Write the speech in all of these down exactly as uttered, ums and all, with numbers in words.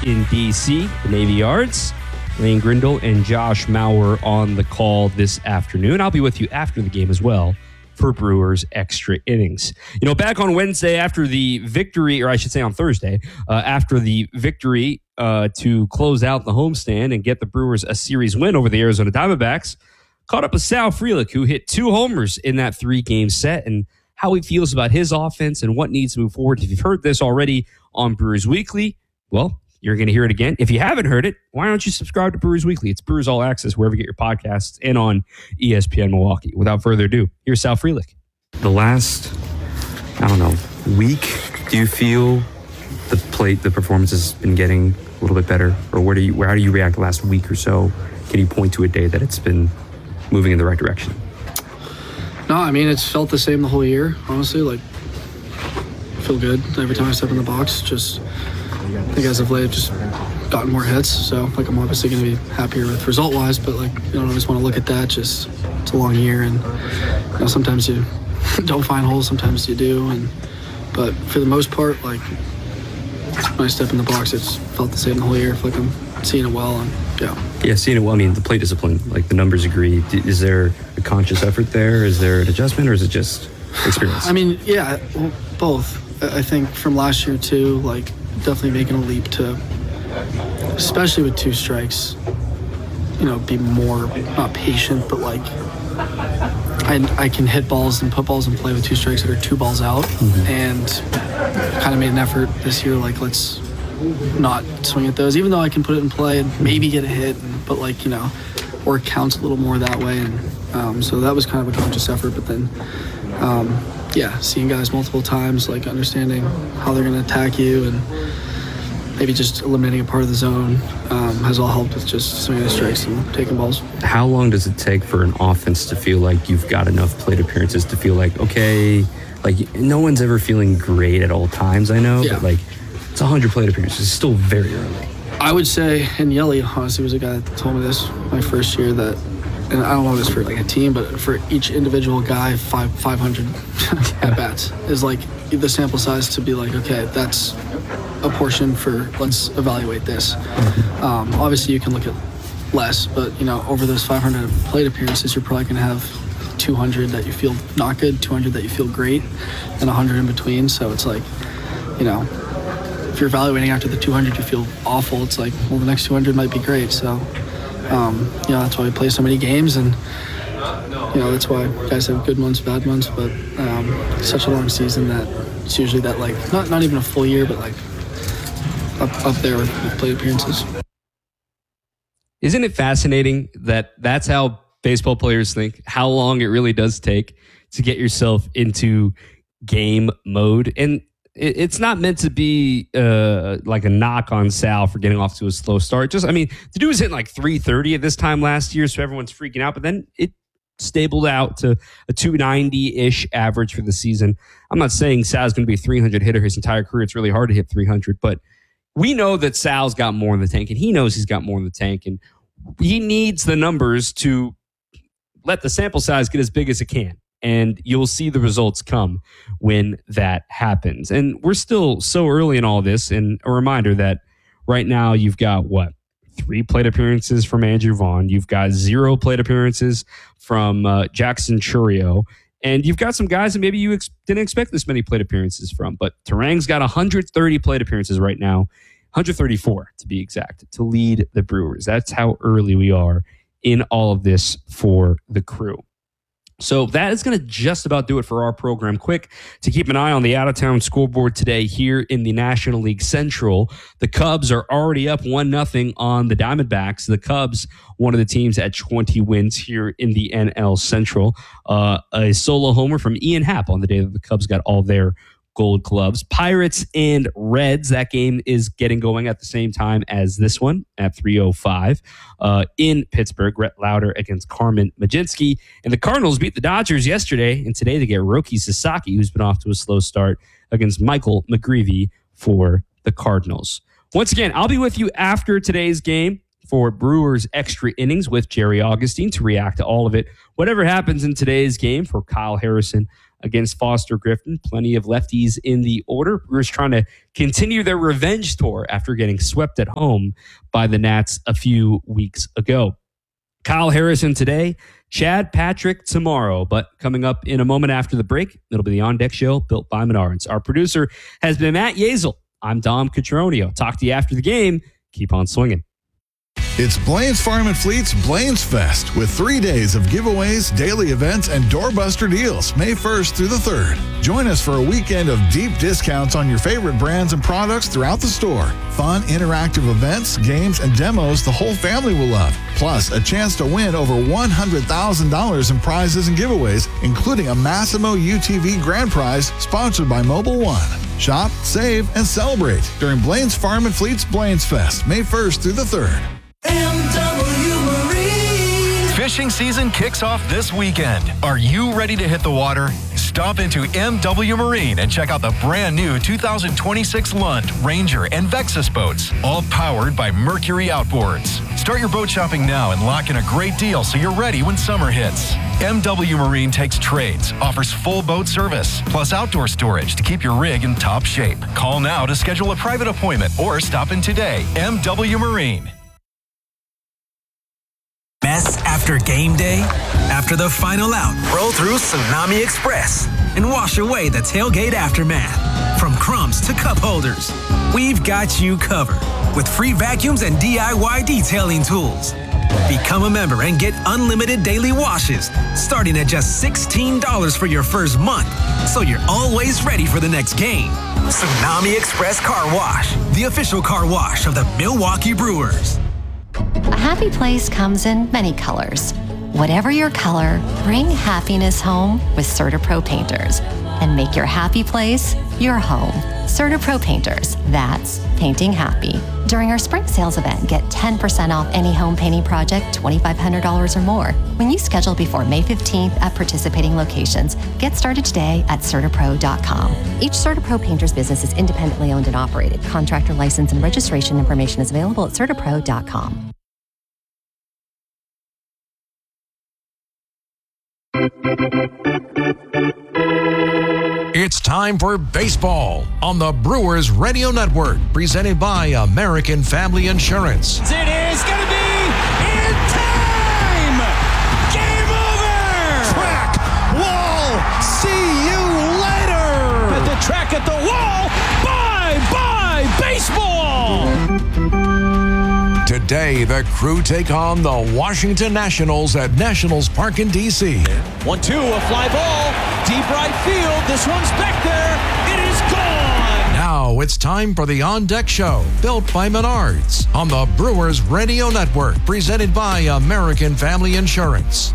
in D C, the Navy Yards. Lane Grindle and Josh Mauer on the call this afternoon. I'll be with you after the game as well for Brewers Extra Innings. You know, back on Wednesday after the victory, or I should say on Thursday, uh, after the victory uh, to close out the homestand and get the Brewers a series win over the Arizona Diamondbacks, caught up with Sal Frelick, who hit two homers in that three-game set, and how he feels about his offense and what needs to move forward. If you've heard this already on Brewers Weekly, well, you're going to hear it again. If you haven't heard it, why don't you subscribe to Brewers Weekly? It's Brewers All Access, wherever you get your podcasts, and on E S P N Milwaukee. Without further ado, here's Sal Frelick. The last, I don't know, week, do you feel the plate, the performance has been getting a little bit better? Or where do you, where, how do you react the last week or so? Can you point to a day that it's been moving in the right direction? No, I mean, it's felt the same the whole year, honestly. Like, I feel good every time I step in the box. Just, I think as of late, I've just gotten more hits. So, like, I'm obviously going to be happier with result-wise, but, like, you don't always want to look at that. Just, it's a long year, and, you know, sometimes you don't find holes, sometimes you do. And But for the most part, like, when I step in the box, it's felt the same the whole year. I feel like I'm seeing it well, and, yeah. Yeah, seeing it well. I mean, the plate discipline, like the numbers agree. Is there a conscious effort there? Is there an adjustment, or is it just experience? I mean, yeah, well, both. I think from last year too, like definitely making a leap to, especially with two strikes, you know, be more not patient, but like I I can hit balls and put balls in play with two strikes that are two balls out, mm-hmm. and kind of made an effort this year. Like let's. Not swing at those, even though I can put it in play and maybe get a hit, and, but like, you know, or it counts a little more that way. And um, so that was kind of a conscious effort. But then, um, yeah, seeing guys multiple times, like understanding how they're going to attack you and maybe just eliminating a part of the zone um, has all helped with just swinging the strikes and taking balls. How long does it take for an offense to feel like you've got enough plate appearances to feel like, okay, like no one's ever feeling great at all times, I know, yeah. but like, it's one hundred plate appearances. It's still very early. I would say, and Yelly honestly was a guy that told me this my first year, that, and I don't know this for like a team, but for each individual guy, five, 500 at bats is like the sample size to be like, okay, that's a portion for, let's evaluate this. Um, obviously you can look at less, but you know, over those five hundred plate appearances, you're probably going to have two hundred that you feel not good, two hundred that you feel great, and one hundred in between. So it's like, you know, if you're evaluating after the two hundred, you feel awful. It's like, well, the next two hundred might be great. So, um, you know, that's why we play so many games, and you know, that's why guys have good months, bad months. But um, it's such a long season that it's usually that like not not even a full year, but like up up there with, with plate appearances. Isn't it fascinating that that's how baseball players think? How long it really does take to get yourself into game mode. And it's not meant to be uh, like a knock on Sal for getting off to a slow start. Just, I mean, the dude was hitting like three thirty at this time last year, so everyone's freaking out. But then it stabled out to a two ninety-ish average for the season. I'm not saying Sal's going to be a three hundred hitter his entire career. It's really hard to hit three hundred, but we know that Sal's got more in the tank, and he knows he's got more in the tank, and he needs the numbers to let the sample size get as big as it can. And you'll see the results come when that happens. And we're still so early in all this. And a reminder that right now you've got, what, three plate appearances from Andrew Vaughn. You've got zero plate appearances from uh, Jackson Chourio. And you've got some guys that maybe you ex- didn't expect this many plate appearances from. But Turang's got one hundred thirty plate appearances right now, one hundred thirty-four to be exact, to lead the Brewers. That's how early we are in all of this for the crew. So that is going to just about do it for our program. Quick, to keep an eye on the out-of-town scoreboard today here in the National League Central. The Cubs are already up one nothing on the Diamondbacks. The Cubs, one of the teams at twenty wins here in the N L Central. Uh, a solo homer from Ian Happ on the day that the Cubs got all their Gold Gloves. Pirates and Reds, that game is getting going at the same time as this one at three oh five uh, in Pittsburgh. Rhett Lauder against Carmen Mlodzinski. And the Cardinals beat the Dodgers yesterday, and today they get Roki Sasaki, who's been off to a slow start, against Michael McGreevy for the Cardinals. Once again, I'll be with you after today's game for Brewers Extra Innings with Jerry Augustine to react to all of it. Whatever happens in today's game for Kyle Harrison, against Foster Griffin. Plenty of lefties in the order. Brewers trying to continue their revenge tour after getting swept at home by the Nats a few weeks ago. Kyle Harrison today, Chad Patrick tomorrow. But coming up in a moment after the break, it'll be the On Deck Show built by Menards. Our producer has been Matt Yazel. I'm Dom Cotroneo. Talk to you after the game. Keep on swinging. It's Blaine's Farm and Fleet's Blaine's Fest with three days of giveaways, daily events, and doorbuster deals May first through the third. Join us for a weekend of deep discounts on your favorite brands and products throughout the store. Fun, interactive events, games, and demos the whole family will love. Plus, a chance to win over one hundred thousand dollars in prizes and giveaways, including a Massimo U T V grand prize sponsored by Mobile One. Shop, save, and celebrate during Blaine's Farm and Fleet's Blaine's Fest, May first through the third. M W Marine. Fishing season kicks off this weekend. Are you ready to hit the water? Stop into M W Marine and check out the brand new two thousand twenty-six Lund, Ranger, and Vexus boats, all powered by Mercury Outboards. Start your boat shopping now and lock in a great deal so you're ready when summer hits. M W Marine takes trades, offers full boat service, plus outdoor storage to keep your rig in top shape. Call now to schedule a private appointment or stop in today. M W Marine. Mess after game day? After the final out, roll through Tsunami Express and wash away the tailgate aftermath. From crumbs to cup holders, we've got you covered with free vacuums and D I Y detailing tools. Become a member and get unlimited daily washes starting at just sixteen dollars for your first month, so you're always ready for the next game. Tsunami Express Car Wash, the official car wash of the Milwaukee Brewers. A happy place comes in many colors. Whatever your color, bring happiness home with CertaPro Painters and make your happy place your home. CertaPro Painters, that's painting happy. During our spring sales event, get ten percent off any home painting project, twenty-five hundred dollars or more. When you schedule before May fifteenth at participating locations, get started today at CertaPro dot com. Each CertaPro Painters business is independently owned and operated. Contractor license and registration information is available at CertaPro dot com. It's time for baseball on the Brewers Radio Network, presented by American Family Insurance. It is going to be in time! Game over! Track, wall, see you later! At the track, at the wall, bye-bye baseball! Today, the Crew take on the Washington Nationals at Nationals Park in D C one two, a fly ball, deep right field. This one's back there. It is gone. Now it's time for the On Deck Show, built by Menards, on the Brewers Radio Network, presented by American Family Insurance.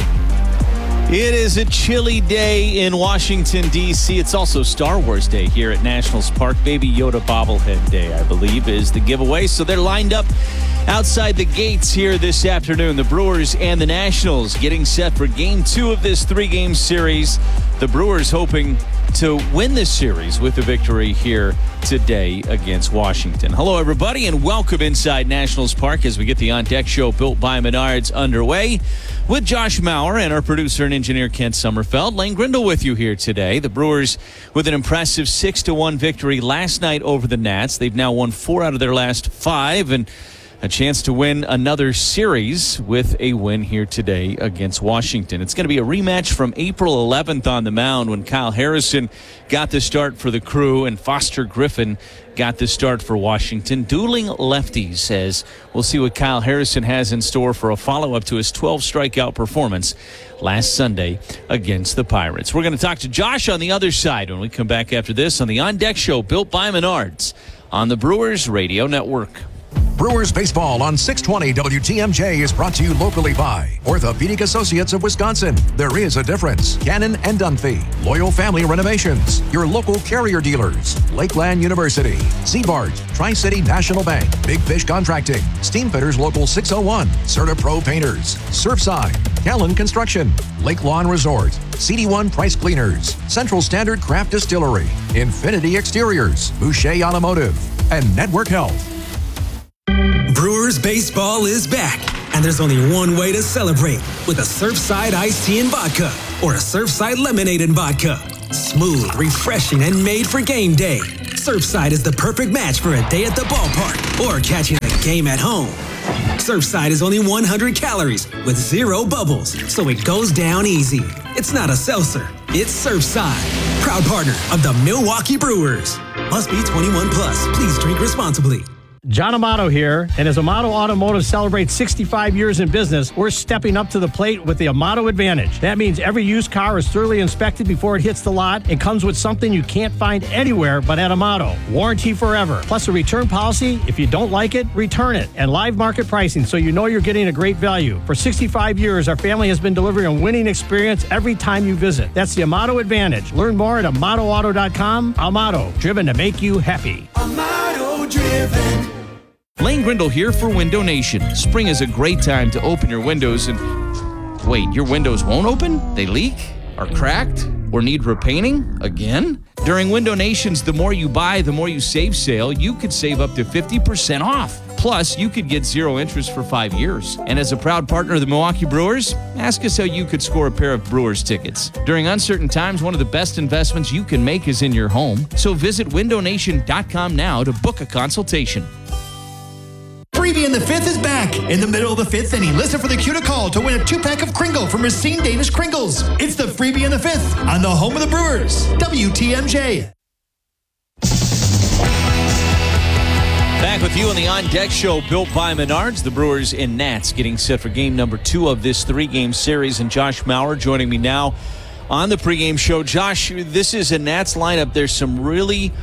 It is a chilly day in Washington, D C It's also Star Wars Day here at Nationals Park. Baby Yoda bobblehead day, I believe, is the giveaway. So they're lined up outside the gates here this afternoon. The Brewers and the Nationals getting set for game two of this three-game series. The Brewers hoping to win this series with a victory here today against Washington. Hello, everybody, and welcome inside Nationals Park as we get the On Deck Show built by Menards underway with Josh Maurer and our producer and engineer Kent Sommerfeld. Lane Grindle with you here today. The Brewers with an impressive six to one victory last night over the Nats. They've now won four out of their last five and a chance to win another series with a win here today against Washington. It's going to be a rematch from April eleventh on the mound when Kyle Harrison got the start for the Crew and Foster Griffin got the start for Washington. Dueling lefties, says we'll see what Kyle Harrison has in store for a follow-up to his twelve strikeout performance last Sunday against the Pirates. We're going to talk to Josh on the other side when we come back after this on the On Deck Show built by Menards on the Brewers Radio Network. Brewers Baseball on six twenty W T M J is brought to you locally by Orthopedic Associates of Wisconsin. There is a difference. Cannon and Dunphy. Loyal Family Renovations. Your local carrier dealers. Lakeland University. Seabart. Tri-City National Bank. Big Fish Contracting. Steamfitters Local six oh one. CertaPro Painters. Surfside. Callan Construction. Lake Lawn Resort. C D one Price Cleaners. Central Standard Craft Distillery. Infinity Exteriors. Boucher Automotive. And Network Health. Brewers baseball is back, and there's only one way to celebrate, with a Surfside iced tea and vodka. or a Surfside lemonade and vodka. Smooth, refreshing, and made for game day. Surfside is the perfect match for a day at the ballpark or catching the game at home. Surfside is only one hundred calories with zero bubbles, so it goes down easy. It's not a seltzer, it's Surfside. Proud partner of the Milwaukee Brewers. Must be twenty-one plus. Please drink responsibly. John Amato here, and as Amato Automotive celebrates sixty-five years in business, we're stepping up to the plate with the Amato Advantage. That means every used car is thoroughly inspected before it hits the lot and comes with something you can't find anywhere but at Amato. Warranty forever, plus a return policy. If you don't like it, return it, and live market pricing so you know you're getting a great value. For sixty-five years, our family has been delivering a winning experience every time you visit. That's the Amato Advantage. Learn more at amato auto dot com. Amato, driven to make you happy. Amato driven. Lane Grindle here for Window Nation. Spring is a great time to open your windows and... Wait, your windows won't open? They leak? Are cracked? Or need repainting? Again? During Window Nation's The More You Buy, The More You Save sale, you could save up to fifty percent off. Plus, you could get zero interest for five years. And as a proud partner of the Milwaukee Brewers, ask us how you could score a pair of Brewers tickets. During uncertain times, one of the best investments you can make is in your home. So visit window nation dot com now to book a consultation. Freebie in the Fifth is back. In the middle of the fifth inning, listen for the cue to call to win a two-pack of Kringle from Racine Danish Kringles. It's the Freebie in the Fifth on the home of the Brewers, W T M J. Back with you on the On Deck Show, built by Menards. The Brewers and Nats getting set for game number two of this three-game series. And Josh Maurer joining me now on the pregame show. Josh, this is a Nats lineup. There's some really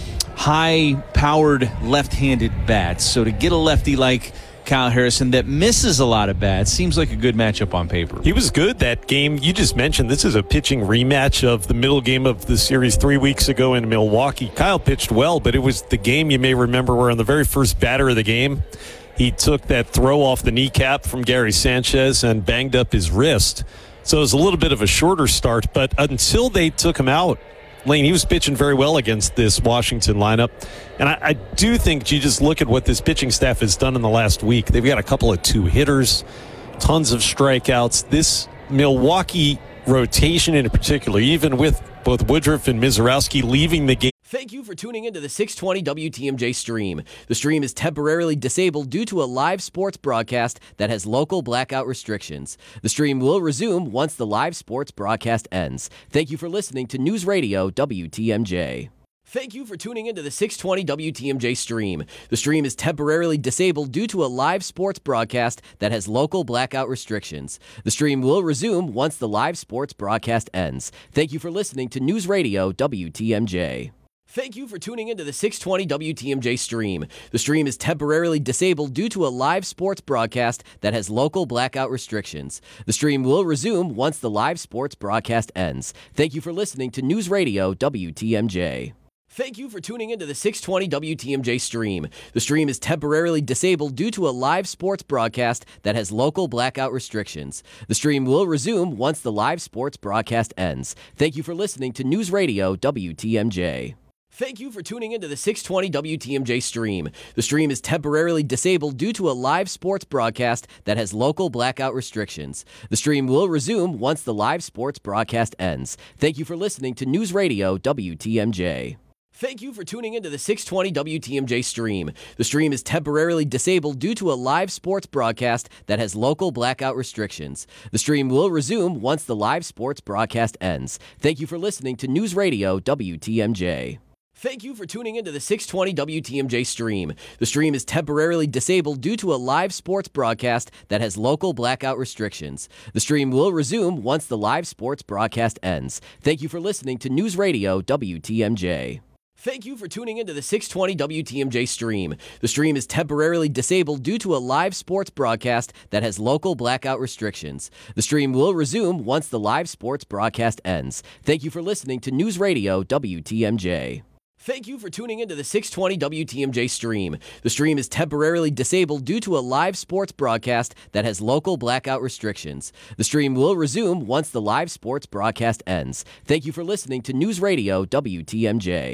high-powered left-handed bats. So to get a lefty like Kyle Harrison that misses a lot of bats seems like a good matchup on paper. He was good that game. You just mentioned this is a pitching rematch of the middle game of the series three weeks ago in Milwaukee. Kyle pitched well, but it was the game you may remember where on the very first batter of the game, he took that throw off the kneecap from Gary Sanchez and banged up his wrist. So it was a little bit of a shorter start, but until they took him out, Lane, he was pitching very well against this Washington lineup. And I, I do think you just look at what this pitching staff has done in the last week. They've got a couple of two hitters, tons of strikeouts. This Milwaukee rotation in particular, even with both Woodruff and Mizorowski leaving the game. Thank you for tuning into the six twenty W T M J stream. The stream is temporarily disabled due to a live sports broadcast that has local blackout restrictions. The stream will resume once the live sports broadcast ends. Thank you for listening to News Radio W T M J. Thank you for tuning into the six twenty W T M J stream. The stream is temporarily disabled due to a live sports broadcast that has local blackout restrictions. The stream will resume once the live sports broadcast ends. Thank you for listening to News Radio W T M J. Thank you for tuning into the six twenty W T M J stream. The stream is temporarily disabled due to a live sports broadcast that has local blackout restrictions. The stream will resume once the live sports broadcast ends. Thank you for listening to News Radio W T M J. Thank you for tuning into the six twenty W T M J stream. The stream is temporarily disabled due to a live sports broadcast that has local blackout restrictions. The stream will resume once the live sports broadcast ends. Thank you for listening to News Radio W T M J. Thank you for tuning into the six twenty W T M J stream. The stream is temporarily disabled due to a live sports broadcast that has local blackout restrictions. The stream will resume once the live sports broadcast ends. Thank you for listening to News Radio W T M J. Thank you for tuning into the six twenty W T M J stream. The stream is temporarily disabled due to a live sports broadcast that has local blackout restrictions. The stream will resume once the live sports broadcast ends. Thank you for listening to News Radio W T M J. Thank you for tuning into the six twenty W T M J stream. The stream is temporarily disabled due to a live sports broadcast that has local blackout restrictions. The stream will resume once the live sports broadcast ends. Thank you for listening to News Radio W T M J. Thank you for tuning into the six twenty W T M J stream. The stream is temporarily disabled due to a live sports broadcast that has local blackout restrictions. The stream will resume once the live sports broadcast ends. Thank you for listening to News Radio W T M J. Thank you for tuning into the six twenty W T M J stream. The stream is temporarily disabled due to a live sports broadcast that has local blackout restrictions. The stream will resume once the live sports broadcast ends. Thank you for listening to News Radio W T M J.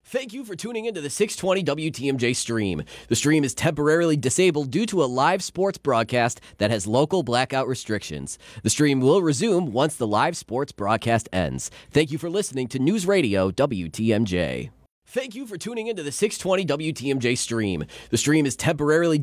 Thank you for tuning into the six twenty W T M J stream. The stream is temporarily disabled due to a live sports broadcast that has local blackout restrictions. The stream will resume once the live sports broadcast ends. Thank you for listening to News Radio W T M J. Thank you for tuning into the six twenty W T M J stream. The stream is temporarily